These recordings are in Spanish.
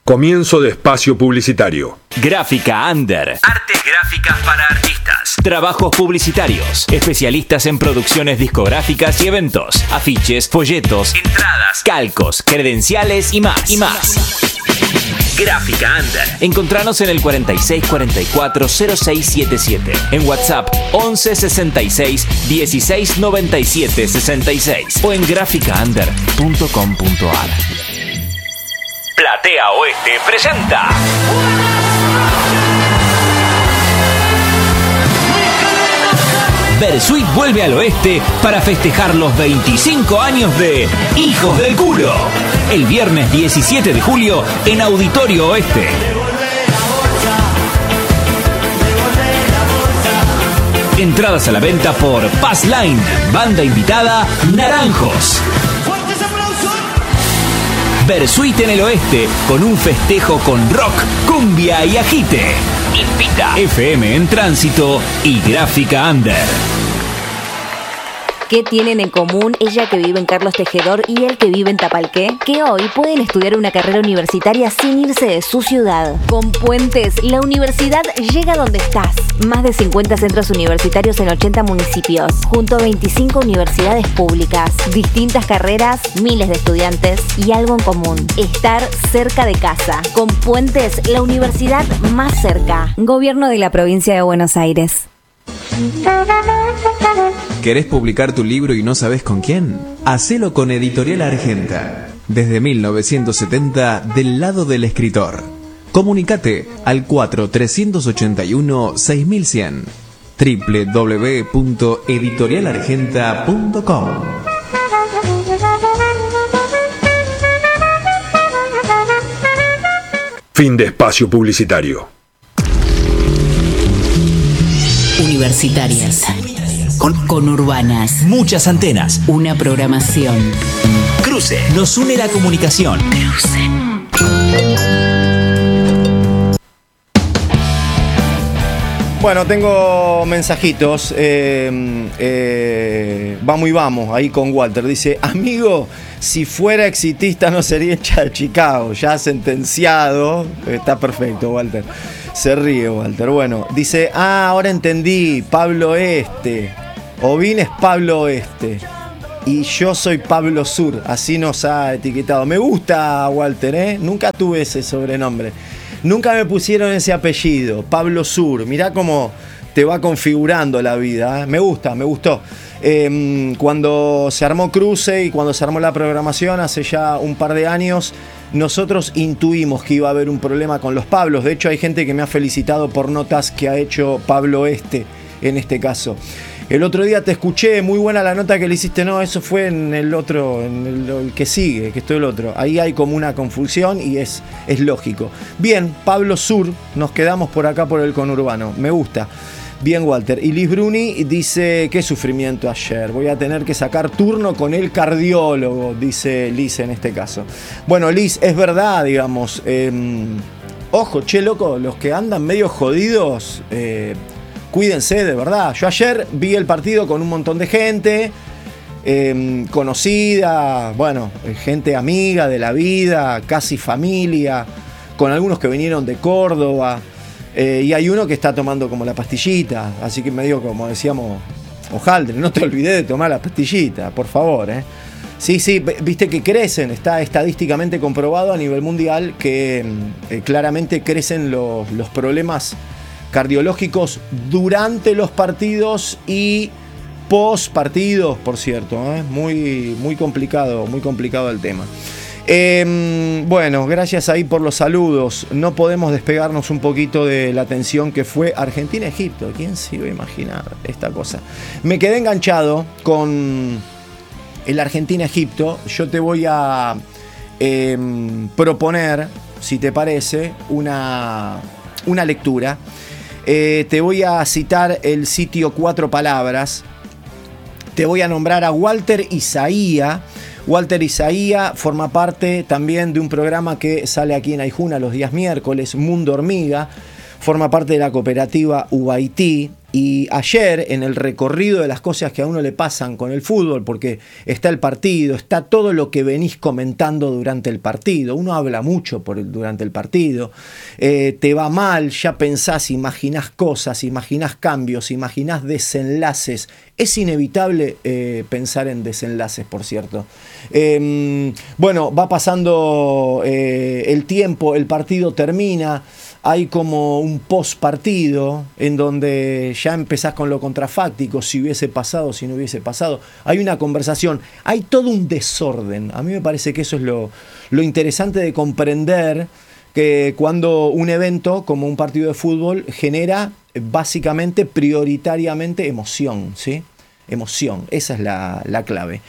Comienzo de espacio publicitario. Gráfica Under. Artes gráficas para artistas. Trabajos publicitarios. Especialistas en producciones discográficas y eventos. Afiches, folletos, entradas, calcos, credenciales y más. Gráfica Under. Encontranos en el 4644-0677. En WhatsApp 1166 1697 66 o en graficaunder.com.ar. Platea Oeste presenta Versuit vuelve al oeste para festejar los 25 años de Hijos del Culo. El viernes 17 de julio en Auditorio Oeste. Entradas a la venta por Passline. Banda invitada Naranjos. Versuit en el oeste, con un festejo con rock, cumbia y agite. Invita FM en Tránsito y Gráfica Under. ¿Qué tienen en común ella que vive en Carlos Tejedor y él que vive en Tapalqué? Que hoy pueden estudiar una carrera universitaria sin irse de su ciudad. Con Puentes, la universidad llega donde estás. Más de 50 centros universitarios en 80 municipios, junto a 25 universidades públicas. Distintas carreras, miles de estudiantes y algo en común: estar cerca de casa. Con Puentes, la universidad más cerca. Gobierno de la Provincia de Buenos Aires. ¿Querés publicar tu libro y no sabés con quién? Hacelo con Editorial Argenta. Desde 1970, del lado del escritor. Comunicate al 4381-6100. www.editorialargenta.com. Fin de espacio publicitario. Universitarias. Conurbanas. Muchas antenas. Una programación. Cruce. Nos une la comunicación. Cruce. Bueno, tengo mensajitos. Vamos y vamos, ahí con Walter. Dice: amigo, si fuera exitista no sería hincha de Chicago. Ya sentenciado. Está perfecto, Walter. Se ríe, Walter. Bueno, dice: ahora entendí. Pablo Este. Ovin es Pablo Oeste y yo soy Pablo Sur, así nos ha etiquetado. Me gusta, Walter, nunca tuve ese sobrenombre, nunca me pusieron ese apellido, Pablo Sur. Mirá cómo te va configurando la vida, me gustó. Cuando se armó Cruce y cuando se armó la programación hace ya un par de años, nosotros intuimos que iba a haber un problema con los Pablos. De hecho, hay gente que me ha felicitado por notas que ha hecho Pablo Este en este caso. El otro día te escuché, muy buena la nota que le hiciste. No, eso fue en el otro, en el que sigue, que esto es el otro. Ahí hay como una confusión y es lógico. Bien, Pablo Sur, nos quedamos por acá por el conurbano. Me gusta. Bien, Walter. Y Liz Bruni dice: qué sufrimiento ayer. Voy a tener que sacar turno con el cardiólogo, dice Liz en este caso. Bueno, Liz, es verdad, digamos. Ojo, che, loco, los que andan medio jodidos... cuídense, de verdad. Yo ayer vi el partido con un montón de gente conocida, bueno, gente amiga de la vida, casi familia, con algunos que vinieron de Córdoba, y hay uno que está tomando como la pastillita, así que medio como decíamos, Ojaldre, no te olvides de tomar la pastillita, por favor, Sí, viste que crecen, está estadísticamente comprobado a nivel mundial que claramente crecen los problemas cardiológicos durante los partidos y post partidos, por cierto, muy complicado el tema. Bueno, gracias ahí por los saludos. No podemos despegarnos un poquito de la tensión que fue Argentina-Egipto. ¿Quién se iba a imaginar esta cosa? Me quedé enganchado con el Argentina-Egipto. Yo te voy a proponer, si te parece, una lectura. Te voy a citar el sitio Cuatro Palabras. Te voy a nombrar a Walter Isaía. Walter Isaía forma parte también de un programa que sale aquí en Aijuna los días miércoles, Mundo Hormiga. Forma parte de la cooperativa Ubaití. Y ayer, en el recorrido de las cosas que a uno le pasan con el fútbol, porque está el partido, está todo lo que venís comentando durante el partido, uno habla mucho durante el partido, te va mal, ya pensás, imaginás cosas, imaginás cambios, imaginás desenlaces. Es inevitable pensar en desenlaces, por cierto. Bueno, va pasando el tiempo, el partido termina. Hay como un post partido en donde ya empezás con lo contrafáctico, si hubiese pasado, si no hubiese pasado. Hay una conversación, hay todo un desorden. A mí me parece que eso es lo interesante de comprender que cuando un evento como un partido de fútbol genera básicamente, prioritariamente emoción, ¿sí? Emoción, esa es la clave.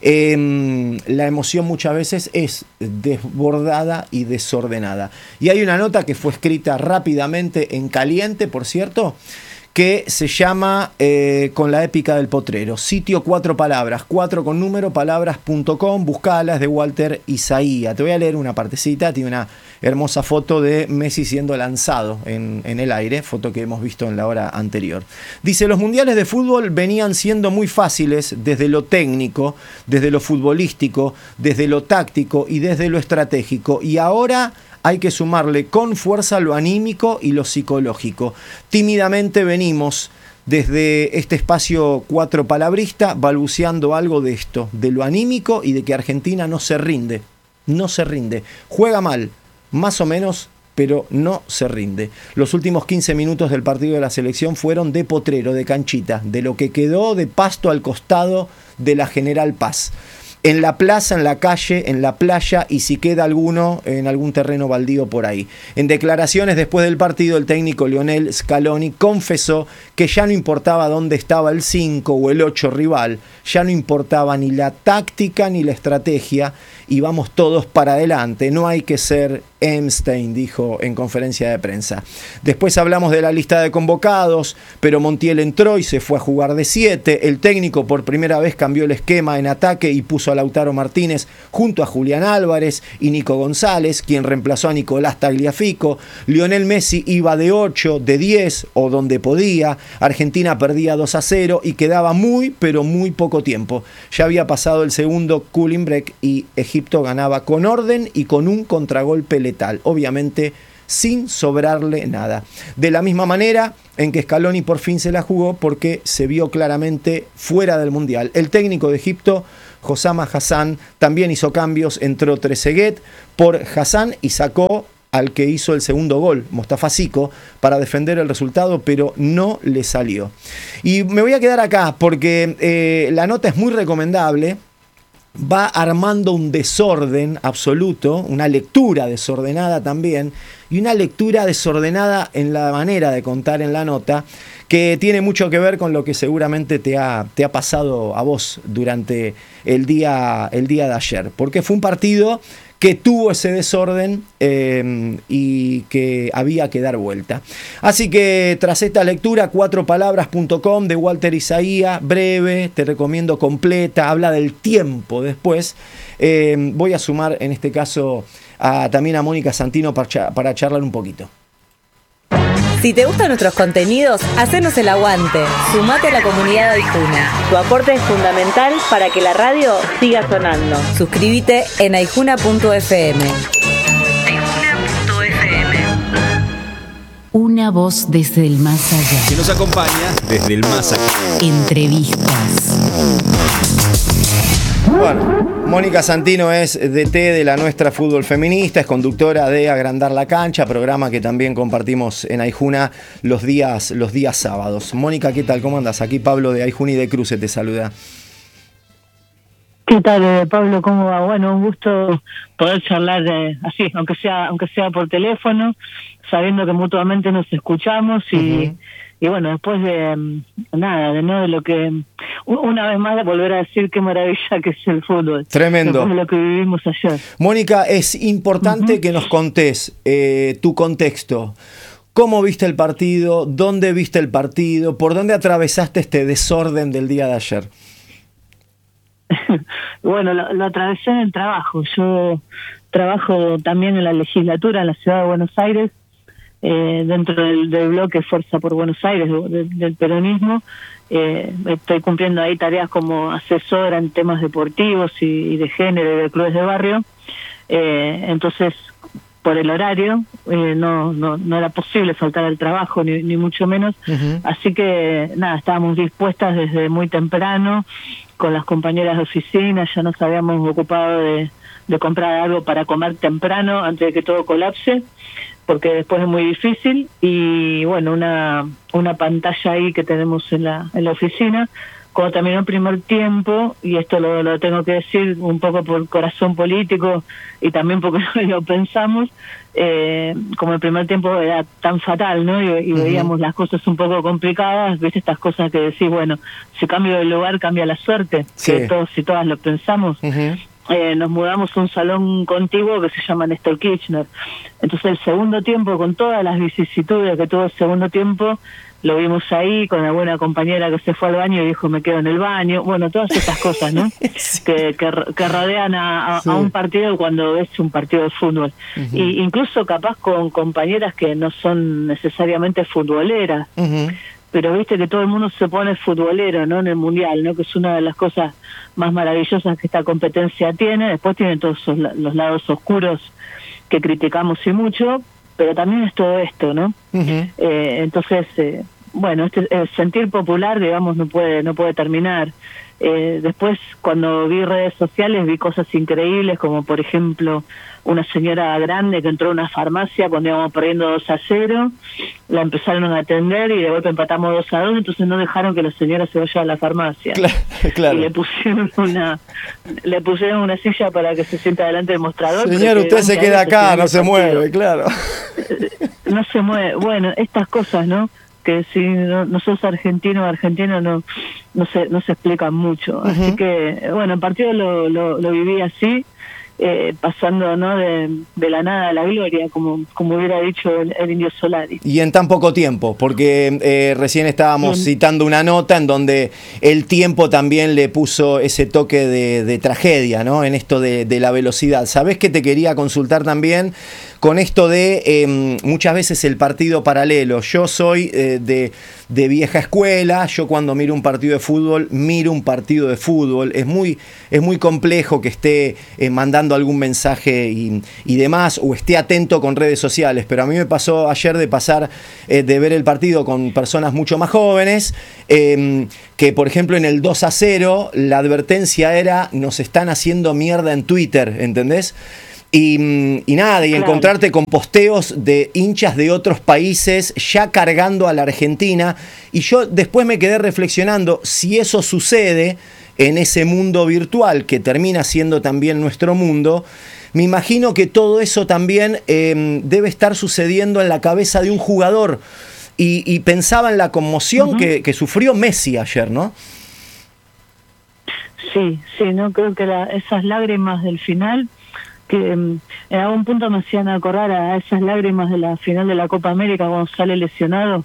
La emoción muchas veces es desbordada y desordenada. Y hay una nota que fue escrita rápidamente, en caliente, por cierto, que se llama Con la épica del potrero. Sitio 4 palabras, 4 con número, palabras.com, buscalas, de Walter Isaía. Te voy a leer una partecita, tiene una hermosa foto de Messi siendo lanzado en el aire, foto que hemos visto en la hora anterior. Dice, los mundiales de fútbol venían siendo muy fáciles desde lo técnico, desde lo futbolístico, desde lo táctico y desde lo estratégico. Y ahora hay que sumarle con fuerza lo anímico y lo psicológico. Tímidamente venimos desde este espacio 4 palabrista balbuceando algo de esto, de lo anímico y de que Argentina no se rinde. No se rinde. Juega mal, más o menos, pero no se rinde. Los últimos 15 minutos del partido de la selección fueron de potrero, de canchita, de lo que quedó de pasto al costado de la General Paz. En la plaza, en la calle, en la playa y si queda alguno en algún terreno baldío por ahí. En declaraciones después del partido, el técnico Lionel Scaloni confesó que ya no importaba dónde estaba el 5 o el 8 rival, ya no importaba ni la táctica ni la estrategia y vamos todos para adelante, no hay que ser Einstein, dijo en conferencia de prensa. Después hablamos de la lista de convocados, pero Montiel entró y se fue a jugar de 7. El técnico por primera vez cambió el esquema en ataque y puso a Lautaro Martínez junto a Julián Álvarez y Nico González, quien reemplazó a Nicolás Tagliafico. Lionel Messi iba de 8, de 10 o donde podía. Argentina perdía 2-0 y quedaba muy, pero muy poco tiempo. Ya había pasado el segundo cooling break y Egipto ganaba con orden y con un contragolpe letal, obviamente sin sobrarle nada. De la misma manera en que Scaloni por fin se la jugó porque se vio claramente fuera del Mundial. El técnico de Egipto, Hossam Hassan, también hizo cambios, entró Trezeguet por Hassan y sacó al que hizo el segundo gol, Mostafa Zico, para defender el resultado, pero no le salió. Y me voy a quedar acá porque la nota es muy recomendable. Va armando un desorden absoluto, una lectura desordenada también, y una lectura desordenada en la manera de contar en la nota, que tiene mucho que ver con lo que seguramente te ha pasado a vos durante el día de ayer, porque fue un partido que tuvo ese desorden y que había que dar vuelta. Así que tras esta lectura, 4palabras.com de Walter Isaía, breve, te recomiendo completa, habla del tiempo después. Voy a sumar en este caso también a Mónica Santino para charlar un poquito. Si te gustan nuestros contenidos, hacenos el aguante. Sumate a la comunidad de Aijuna. Tu aporte es fundamental para que la radio siga sonando. Suscríbete en aijuna.fm. Una voz desde el más allá. Que nos acompaña desde el más allá. Entrevistas. Bueno, Mónica Santino es DT de la Nuestra Fútbol Feminista, es conductora de Agrandar la Cancha, programa que también compartimos en Aijuna los días sábados. Mónica, ¿qué tal? ¿Cómo andas? Aquí Pablo de Aijuna y de Cruce te saluda. ¿Qué tal, Pablo? ¿Cómo va? Bueno, un gusto poder charlar así, aunque sea por teléfono, sabiendo que mutuamente nos escuchamos y bueno, después de lo que una vez más volver a decir qué maravilla que es el fútbol. Tremendo. Después de lo que vivimos ayer. Mónica, es importante que nos contés tu contexto. ¿Cómo viste el partido? ¿Dónde viste el partido? ¿Por dónde atravesaste este desorden del día de ayer? Bueno, lo atravesé en el trabajo. Yo trabajo también en la legislatura en la ciudad de Buenos Aires. dentro del bloque Fuerza por Buenos Aires, del peronismo. Estoy cumpliendo ahí tareas como asesora en temas deportivos y de género y de clubes de barrio. Entonces, por el horario, no era posible faltar al trabajo, ni mucho menos. Así que, nada, estábamos dispuestas desde muy temprano, con las compañeras de oficina, ya nos habíamos ocupado de comprar algo para comer temprano, antes de que todo colapse, porque después es muy difícil. Y bueno, una pantalla ahí que tenemos en la oficina. Cuando terminó el primer tiempo, y esto lo tengo que decir un poco por corazón político y también porque lo pensamos, como el primer tiempo era tan fatal, ¿no? Y veíamos las cosas un poco complicadas, viste estas cosas que decís, bueno, si cambio de lugar cambia la suerte, sí, que todos y todas lo pensamos. Nos mudamos a un salón contiguo que se llama Néstor Kirchner. Entonces el segundo tiempo, con todas las vicisitudes que tuvo el segundo tiempo, lo vimos ahí con alguna compañera que se fue al baño y dijo, me quedo en el baño. Bueno, todas estas cosas, ¿no? Sí. que rodean a un partido cuando es un partido de fútbol. Y incluso capaz con compañeras que no son necesariamente futboleras. Pero viste que todo el mundo se pone futbolero, ¿no? En el Mundial, ¿no? Que es una de las cosas más maravillosas que esta competencia tiene. Después tiene todos los lados oscuros que criticamos y mucho, pero también es todo esto, ¿no? Entonces, bueno, el sentir popular, digamos, no puede terminar. Después, cuando vi redes sociales, vi cosas increíbles, como por ejemplo una señora grande que entró a una farmacia cuando íbamos perdiendo 2-0, la empezaron a atender y de golpe empatamos 2-2, entonces no dejaron que la señora se vaya a la farmacia. Claro. Y le pusieron una silla para que se sienta delante del mostrador. Señor, usted se queda acá, no se mueve, claro. No se mueve. Bueno, estas cosas, ¿no? Que si no sos argentino o argentino no se explican mucho. Así que, bueno, el partido lo viví así, pasando, ¿no? de la nada a la gloria, como hubiera dicho el Indio Solari. Y en tan poco tiempo, porque recién estábamos citando una nota en donde el tiempo también le puso ese toque de tragedia, ¿no? En esto de la velocidad. ¿Sabés que te quería consultar también con esto de muchas veces el partido paralelo? Yo soy de vieja escuela, yo cuando miro un partido de fútbol, miro un partido de fútbol. Es muy complejo que esté mandando algún mensaje y demás, o esté atento con redes sociales, pero a mí me pasó ayer de ver el partido con personas mucho más jóvenes, que por ejemplo en el 2-0 la advertencia era, nos están haciendo mierda en Twitter, ¿entendés? Y nada, y claro, encontrarte con posteos de hinchas de otros países ya cargando a la Argentina, y yo después me quedé reflexionando, si eso sucede en ese mundo virtual que termina siendo también nuestro mundo, me imagino que todo eso también debe estar sucediendo en la cabeza de un jugador, y pensaba en la conmoción que sufrió Messi ayer, ¿no? Sí, no creo que esas lágrimas del final, que en algún punto me hacían acordar a esas lágrimas de la final de la Copa América cuando sale lesionado,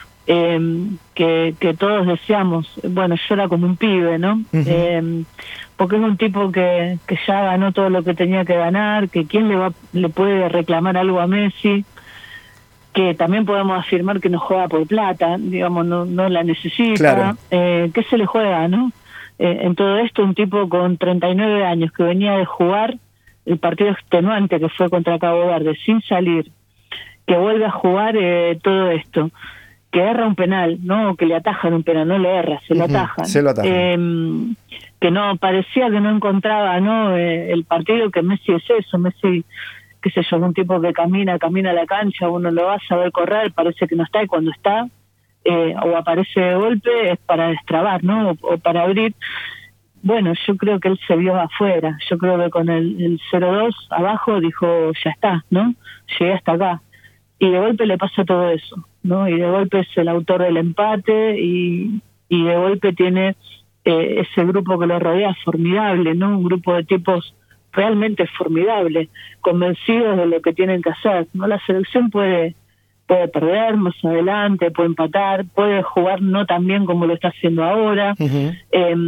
que todos deseamos. Bueno, yo era como un pibe, ¿no? Porque es un tipo que ya ganó todo lo que tenía que ganar, que quién le puede reclamar algo a Messi, que también podemos afirmar que no juega por plata, digamos, no la necesita. Claro. ¿Qué se le juega, no? En todo esto, un tipo con 39 años que venía de jugar el partido extenuante que fue contra Cabo Verde sin salir, que vuelve a jugar todo esto, que erra un penal, no que le atajan un penal, no le erra, se lo atajan. Se lo atajan. Que no, parecía que no encontraba, ¿no? El partido, que Messi es eso, Messi, qué sé yo, un tipo que camina a la cancha, uno lo va a saber correr, parece que no está, y cuando está, o aparece de golpe, es para destrabar, ¿no? O para abrir. Bueno, yo creo que él se vio afuera, yo creo que con el 0-2 abajo dijo, ya está, ¿no? Llegué hasta acá. Y de golpe le pasa todo eso, ¿no? Y de golpe es el autor del empate y de golpe tiene ese grupo que lo rodea formidable, ¿no? Un grupo de tipos realmente formidable, convencidos de lo que tienen que hacer, ¿no? La selección puede perder más adelante, puede empatar, puede jugar no tan bien como lo está haciendo ahora,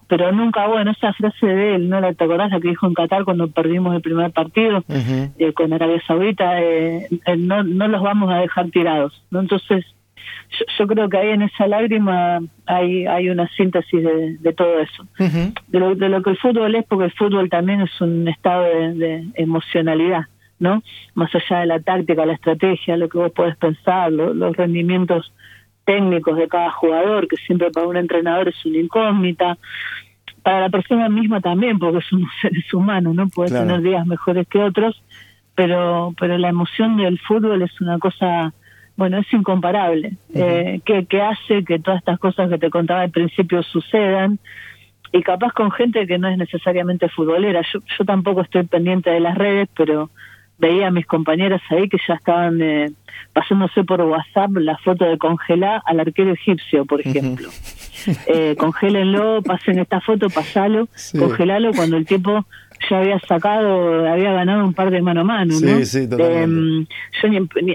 pero nunca, bueno, esa frase de él, ¿no? ¿Te acordás la que dijo en Qatar cuando perdimos el primer partido con Arabia Saudita? No los vamos a dejar tirados, ¿no? Entonces, yo creo que ahí en esa lágrima hay una síntesis de todo eso, de lo que el fútbol es, porque el fútbol también es un estado de emocionalidad, ¿no? Más allá de la táctica, la estrategia, lo que vos podés pensar, los rendimientos técnicos de cada jugador, que siempre para un entrenador es una incógnita, para la persona misma también, porque somos seres humanos, ¿no? Puede tener días mejores que otros, pero la emoción del fútbol es una cosa, bueno, es incomparable, que hace que todas estas cosas que te contaba al principio sucedan, y capaz con gente que no es necesariamente futbolera. Yo tampoco estoy pendiente de las redes, pero veía a mis compañeras ahí que ya estaban pasándose por WhatsApp la foto de congelar al arquero egipcio, por ejemplo. Congélenlo, pasen esta foto, pasalo, congelalo, cuando el tipo ya había ganado un par de mano a mano, ¿no? Sí, totalmente. Yo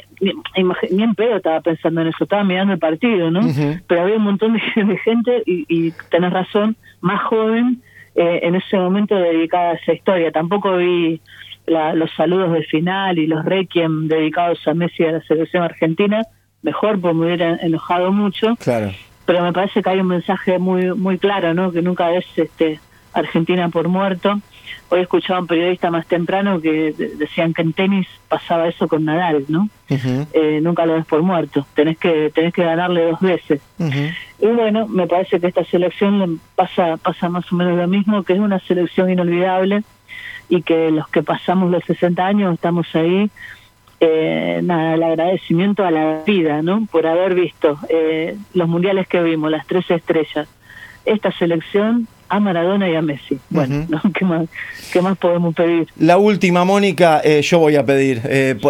ni en pedo estaba pensando en eso, estaba mirando el partido, ¿no? Pero había un montón de gente, y tenés razón, más joven, en ese momento dedicada a esa historia. Tampoco vi los saludos del final y los requiem dedicados a Messi y a la selección argentina, mejor, porque me hubiera enojado mucho. Claro. Pero me parece que hay un mensaje muy muy claro, ¿no? Que nunca es Argentina por muerto. Hoy escuchaba a un periodista más temprano que decían que en tenis pasaba eso con Nadal, ¿no? Nunca lo des por muerto, tenés que ganarle 2 veces. Y bueno, me parece que esta selección pasa más o menos lo mismo, que es una selección inolvidable, y que los que pasamos los 60 años estamos ahí, el agradecimiento a la vida, ¿no? Por haber visto los mundiales que vimos, las 3 estrellas, esta selección, a Maradona y a Messi. Bueno, ¿no? ¿Qué más podemos pedir? La última, Mónica, yo voy a pedir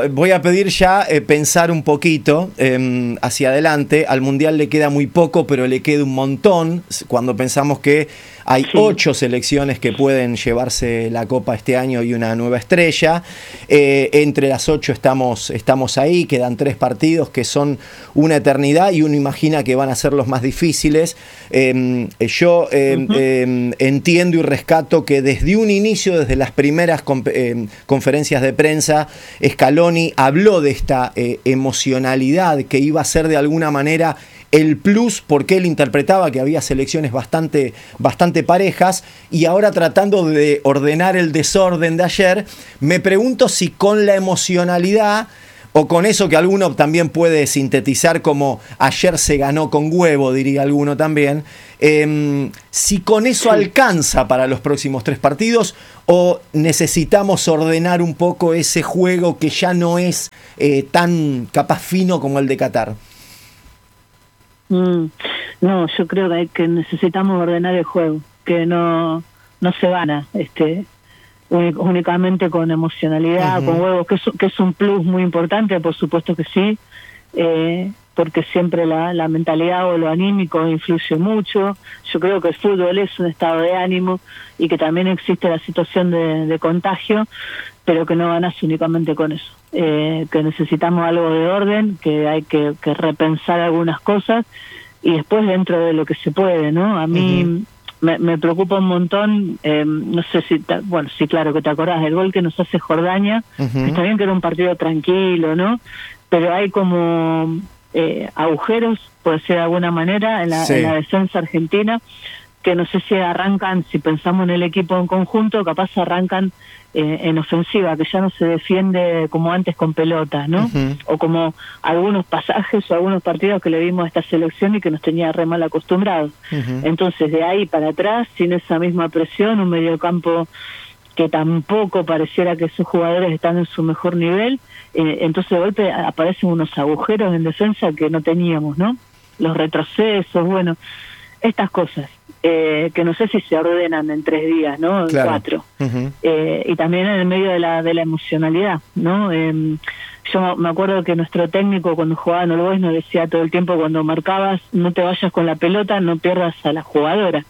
ya pensar un poquito hacia adelante. Al Mundial le queda muy poco, pero le queda un montón, cuando pensamos que hay 8 selecciones que pueden llevarse la Copa este año y una nueva estrella. Entre las 8 estamos ahí, quedan 3 partidos que son una eternidad, y uno imagina que van a ser los más difíciles. Yo entiendo y rescato que desde un inicio, desde las primeras conferencias de prensa, Scaloni habló de esta emocionalidad que iba a ser de alguna manera el plus, porque él interpretaba que había selecciones bastante parejas, y ahora, tratando de ordenar el desorden de ayer, me pregunto si con la emocionalidad, o con eso que alguno también puede sintetizar como ayer se ganó con huevo, diría alguno también, si con eso alcanza para los próximos 3 partidos, o necesitamos ordenar un poco ese juego que ya no es tan capaz fino como el de Qatar. No, yo creo que necesitamos ordenar el juego, que no se gana únicamente con emocionalidad, con huevos, que es un plus muy importante, por supuesto que sí, porque siempre la mentalidad o lo anímico influye mucho. Yo creo que el fútbol es un estado de ánimo, y que también existe la situación de contagio, pero que no ganas únicamente con eso, que necesitamos algo de orden, que hay que repensar algunas cosas, y después dentro de lo que se puede, ¿no? A mí me preocupa un montón, no sé si, sí, claro que te acordás del gol que nos hace Jordania, que está bien que era un partido tranquilo, ¿no? Pero hay como agujeros, por decir de alguna manera, en la defensa argentina, que no sé si arrancan, si pensamos en el equipo en conjunto, capaz arrancan en ofensiva, que ya no se defiende como antes con pelotas, ¿no? O como algunos pasajes o algunos partidos que le vimos a esta selección y que nos tenía re mal acostumbrados. Entonces, de ahí para atrás, sin esa misma presión, un mediocampo que tampoco pareciera que sus jugadores están en su mejor nivel, entonces de golpe aparecen unos agujeros en defensa que no teníamos, ¿no? Los retrocesos, bueno, estas cosas. Que no sé si se ordenan en 3 días, ¿no? En 4. Y también en el medio de la emocionalidad, ¿no? Yo me acuerdo que nuestro técnico, cuando jugaba en All Boys, nos decía todo el tiempo, cuando marcabas, no te vayas con la pelota, no pierdas a la jugadora.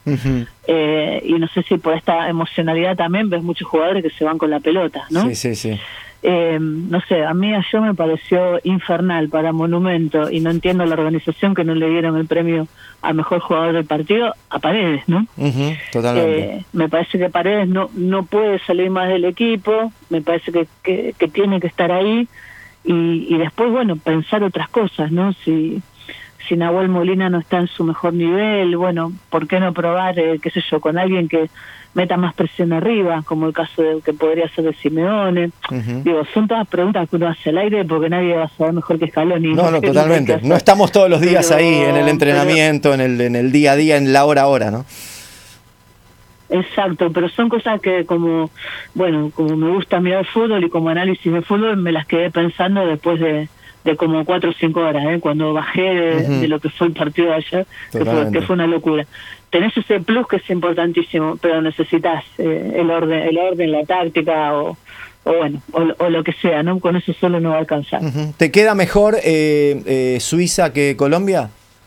Y no sé si por esta emocionalidad también ves muchos jugadores que se van con la pelota, ¿no? Sí. no sé, a mí ayer me pareció infernal para Monumento, y no entiendo la organización que no le dieron el premio a mejor jugador del partido a Paredes, ¿no? Totalmente. Me parece que Paredes no puede salir más del equipo, me parece que tiene que estar ahí, y después, bueno, pensar otras cosas, ¿no? Si Nahuel Molina no está en su mejor nivel, bueno, ¿por qué no probar, qué sé yo, con alguien que meta más presión arriba, como el caso que podría ser de Simeone? Digo, son todas preguntas que uno hace al aire porque nadie va a saber mejor que Scaloni. No, totalmente. No estamos todos los días ahí en el entrenamiento, en el día a día, en la hora a hora, ¿no? Exacto, pero son cosas que como me gusta mirar fútbol y como análisis de fútbol me las quedé pensando después de como 4 o 5 horas, cuando bajé de lo que fue el partido de ayer, que fue una locura. Tenés ese plus que es importantísimo, pero necesitas el orden, la táctica o lo que sea, ¿no? Con eso solo no va a alcanzar. ¿Te queda mejor Suiza que Colombia?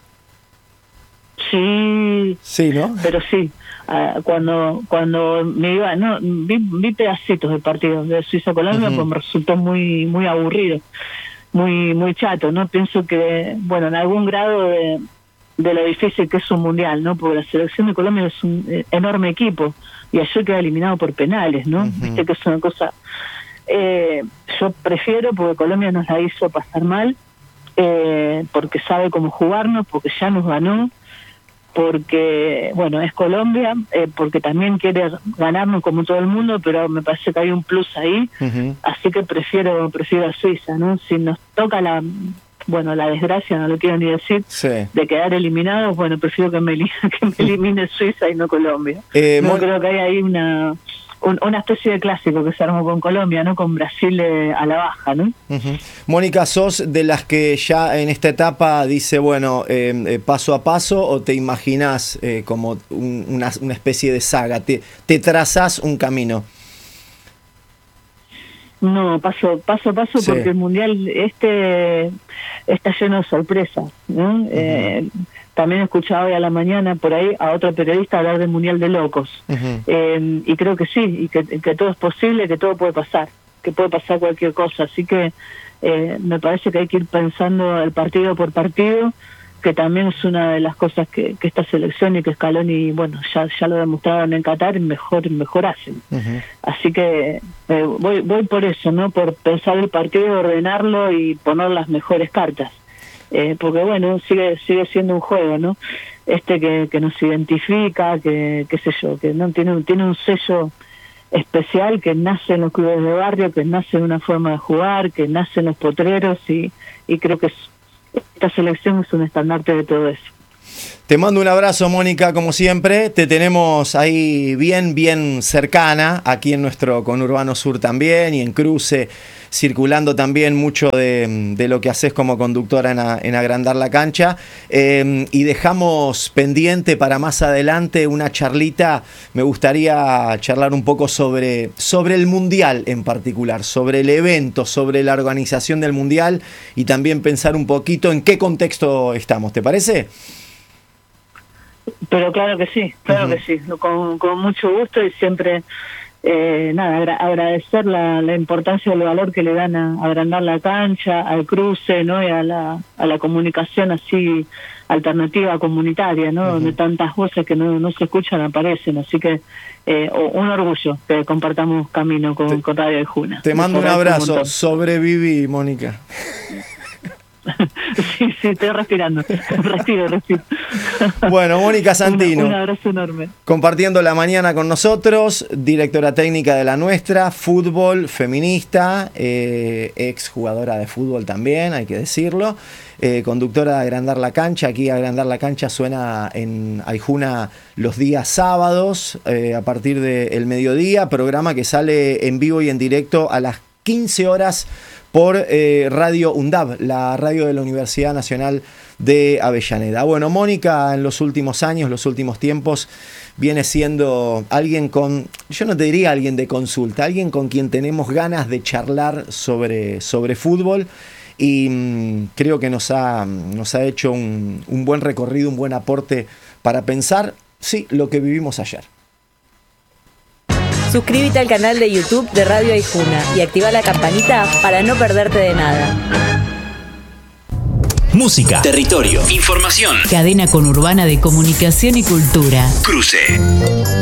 Sí, ¿no? Pero sí. Cuando me iba, vi pedacitos del partido de Suiza-Colombia, pues me resultó muy muy aburrido, muy chato, ¿no? Pienso que, bueno, en algún grado de lo difícil que es un mundial, ¿no? Porque la selección de Colombia es un enorme equipo, y ayer queda eliminado por penales, ¿no? Viste que es una cosa... yo prefiero, porque Colombia nos la hizo pasar mal, porque sabe cómo jugarnos, porque ya nos ganó, porque, bueno, es Colombia, porque también quiere ganarnos como todo el mundo, pero me parece que hay un plus ahí, así que prefiero a Suiza, ¿no? Si nos toca la desgracia, no lo quiero ni decir, de quedar eliminados, bueno, prefiero que me elimine Suiza y no Colombia. Creo que hay ahí una especie de clásico que se armó con Colombia, ¿no? Con Brasil a la baja, ¿no? Mónica, ¿sos de las que ya en esta etapa dice, bueno, paso a paso, o te imaginás como una especie de saga? ¿Te trazás un camino? No, paso a paso, porque el Mundial está lleno de sorpresas, ¿no? También he escuchado hoy a la mañana por ahí a otro periodista hablar del Mundial de Locos. Y creo que sí, y que todo es posible, que todo puede pasar, que puede pasar cualquier cosa. Así que me parece que hay que ir pensando el partido por partido, que también es una de las cosas que esta selección y que Scaloni, bueno, ya lo demostraron en Qatar, mejor hacen. Así que voy por eso, ¿no? Por pensar el partido, ordenarlo y poner las mejores cartas. Porque bueno, sigue siendo un juego, ¿no? Que nos identifica, que qué sé yo, que no tiene un sello especial, que nace en los clubes de barrio, que nace en una forma de jugar, que nace en los potreros, y creo que esta selección es un estandarte de todo eso. Te mando un abrazo, Mónica, como siempre. Te tenemos ahí bien cercana, aquí en nuestro conurbano sur también, y en Cruce, circulando también mucho de lo que haces como conductora en Agrandar la Cancha. Y dejamos pendiente para más adelante una charlita. Me gustaría charlar un poco sobre el Mundial en particular, sobre el evento, sobre la organización del Mundial, y también pensar un poquito en qué contexto estamos. ¿Te parece? Pero claro que sí, con mucho gusto, y siempre agradecer la importancia y el valor que le dan a Agrandar la Cancha, al cruce, ¿no? Y a la comunicación así alternativa, comunitaria, ¿no? Donde tantas voces que no se escuchan aparecen, así que un orgullo que compartamos camino con Radio Aijuna. Te mando un abrazo, sobreviví, Mónica. Sí, estoy respirando. Respiro. Bueno, Mónica Santino. Un abrazo enorme. Compartiendo la mañana con nosotros, directora técnica de La Nuestra, fútbol, feminista, ex jugadora de fútbol también, hay que decirlo. Conductora de Agrandar la Cancha. Aquí Agrandar la Cancha suena en Aijuna los días sábados, a partir del mediodía, programa que sale en vivo y en directo a las 15 horas por Radio UNDAB, la radio de la Universidad Nacional de Avellaneda. Bueno, Mónica en los últimos años, los últimos tiempos, viene siendo alguien con, yo no te diría alguien de consulta, alguien con quien tenemos ganas de charlar sobre fútbol, y creo que nos ha hecho un buen recorrido, un buen aporte para pensar, sí, lo que vivimos ayer. Suscríbete al canal de YouTube de Radio Aijuna y activa la campanita para no perderte de nada. Música, territorio, información. Cadena conurbana de comunicación y cultura. Cruce.